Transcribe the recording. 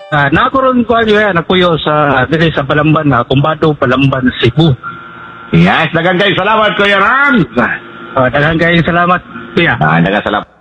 Nakaroon ko nakuyo sa dili sa Balamban na Kumbado, Balamban, Cebu. Yes, daghang kayo salamat Kuya Rams. Daghang kayong salamat, kuya. Daghang salamat.